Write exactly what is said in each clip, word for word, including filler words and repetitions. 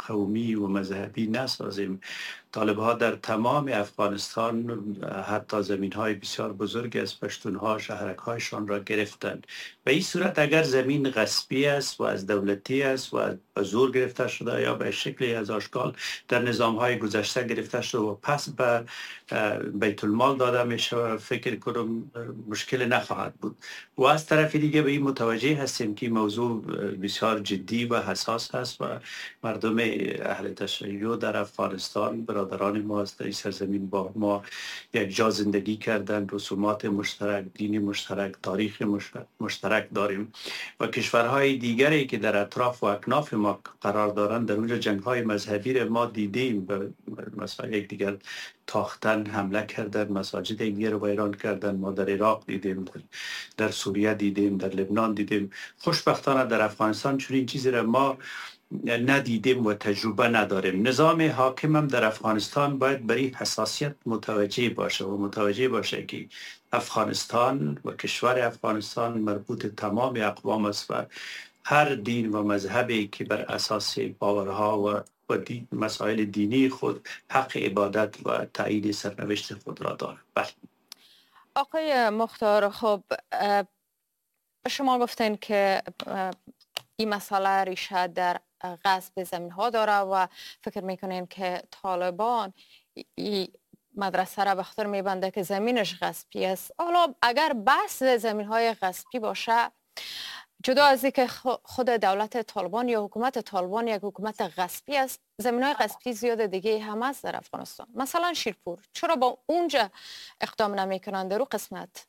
قومی و مذهبی نسازیم. طالب ها در تمام افغانستان حتی زمین های بسیار بزرگ از پشتونها شهرک هایشان را گرفتند. به این صورت اگر زمین غصبی است و از دولتی است و به زور گرفته شده یا به شکلی از آشکال در نظام های گذشته گرفته شده و پس به بیت المال داده می شود، فکر کنم مشکل نخواهد بود. و از طرف دیگه به این متوجه هستیم که موضوع بسیار جدی و حساس هست و مردم اهل تشیع در افغانستان برادران ما از در سرزمین با ما یک جا زندگی کردن، رسومات مشترک، دین مشترک، تاریخ مشترک داریم و کشورهای دیگری که در اطراف و اکناف ما قرار دارند در اونجا جنگ های مذهبی را ما دیدیم. مثلا یک دیگر تاختن، حمله کردن، مساجد دیگر رو ویران کردن. ما در عراق دیدیم، در, در سوریه دیدیم، در لبنان دیدیم. خوشبختانه در افغانستان چون این چیزی را ما ندیدیم و تجربه نداریم. نظام حاکم هم در افغانستان باید برای حساسیت متوجه باشه و متوجه باشه که افغانستان و کشور افغانستان مربوط تمام اقوام است و هر دین و مذهبی که بر اساس باورها و و دین مسائل دینی خود حق عبادت و تعیین سرنوشت خود را دارد. بله. آقای مختار، خب شما گفتین که این مسئله ریشه در غصب زمین ها داره و فکر میکنین که طالبان این مدرسه را به خاطر میبنده که زمینش غصبی است. حالا اگر بحث زمین های غصبی باشه، جدا از اینکه خود دولت طالبان یا حکومت طالبان یک حکومت غصبی است، زمین های غصبی زیاد دیگه هم هست در افغانستان. مثلا شیرپور، چرا با اونجا اقدام نمی کنند در اون قسمت؟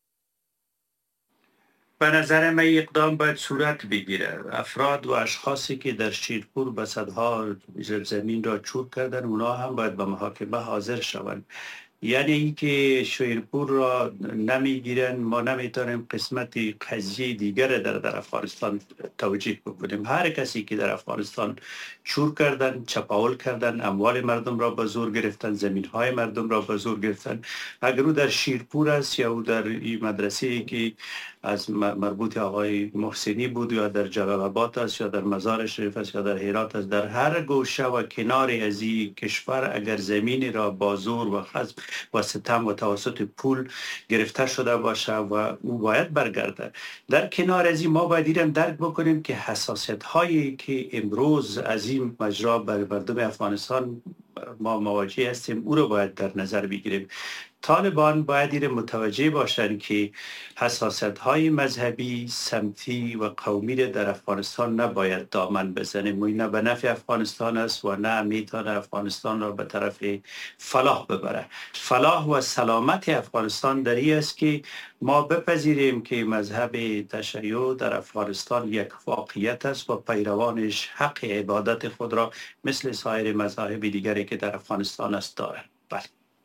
به نظر من اقدام باید صورت بگیره. افراد و اشخاصی که در شیرپور به صدها زمین را چور کردن، اونا هم باید به محاکمه حاضر شوند. یعنی اینکه شیرپور را نمیگیرن، ما نمیتونیم قسمت قضیه دیگر در در افغانستان توجیه بکنیم. هر کسی که در افغانستان چور کردن، چپاول کردن، اموال مردم را به زور گرفتن، زمین های مردم را به زور گرفتن، اگر او در شیرپور است یا او در این مدرسه که از مربوط آقای محسنی بود یا در جلال آباد است یا در مزار شریف است یا در هرات است، در هر گوشه و کنار از این کشور اگر زمین را با زور و غصب و ستم و توسط پول گرفته شده باشه و او باید برگرده. در کنار از این ما باید ایرم درک بکنیم که حساسیت هایی که امروز از این مجرا بر مردم افغانستان ما مواجه هستیم او رو باید در نظر بگیریم. طالبان باید این متوجه باشند که حساسیت های مذهبی، سمتی و قومی در افغانستان نباید دامن بزنه. نه به نفع افغانستان است و نه میتونه افغانستان را به طرف فلاح ببره. فلاح و سلامت افغانستان در این است که ما بپذیریم که مذهب تشیع در افغانستان یک واقعیت است و پیروانش حق عبادت خود را مثل سایر مذاهب دیگری که در افغانستان است دارند. بله.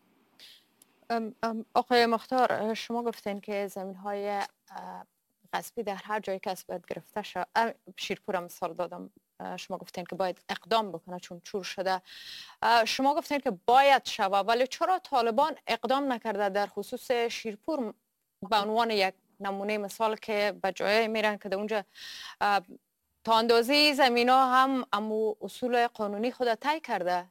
آقای مختار، شما گفتین که زمین های غصبی در هر جایی که باید گرفته شد. شیرپور مثال دادم، شما گفتین که باید اقدام بکنه چون چور شده. شما گفتین که باید شود، ولی چرا طالبان اقدام نکرده در خصوص شیرپور به عنوان یک نمونه مثال که به جایی میرن که در اونجا تا اندازه زمین ها هم امو اصول قانونی خود طی کرده؟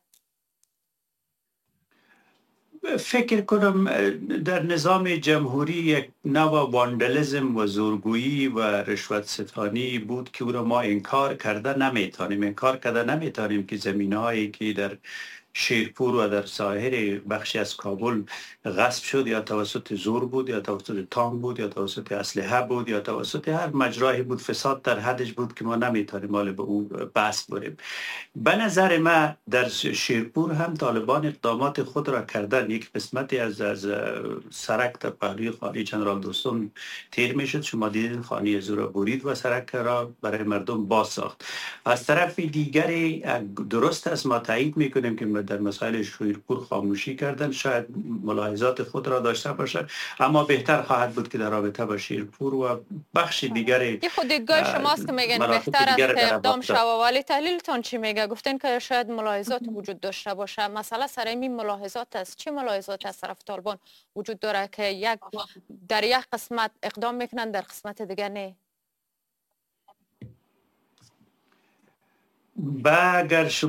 فکر کنم در نظام جمهوری یک نوع واندالیسم و زورگویی و رشوت ستانی بود که او را ما انکار کرده نمیتونیم. انکار کرده نمیتونیم که زمینهایی که در شیرپور و در ساحل بخشی از کابل غصب شد یا توسط زور بود یا توسط تانک بود یا توسط اسلحه بود یا توسط هر مجرایی بود، فساد در حدش بود که ما نمیتونیم مال به اون بحث بریم. به نظر من در شیرپور هم طالبان اقدامات خود را کردن. یک قسمتی از از سرک در پهلوی خانه جنرال دوستم تیر میشد، شما دیدین خانه از را برید و سرک را برای مردم باز ساخت. از طرف دیگری درست است، ما تایید میکنیم که در مسائل شیرپور خاموشی کردن، شاید ملاحظات خود را داشته باشد، اما بهتر خواهد بود که در رابطه با شیرپور و بخش دیگری یه خود دیدگاه شماست که میگن بهتر است که اقدام شود، ولی تحلیلتان چی میگه؟ گفتن که شاید ملاحظات وجود داشته باشه. مسئله سر این ملاحظات است. چه ملاحظات از طرف طالبان وجود داره که یک در یک قسمت اقدام میکنن در قسمت دیگر نه؟ با اگر